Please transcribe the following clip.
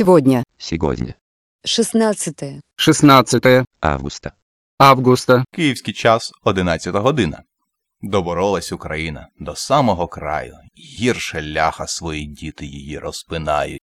Сегодня. Сегодня. 16 16 Августа. августа. Київський час 11 година. Доборолась Україна до самого краю. Гірше ляха свої діти її розпинають.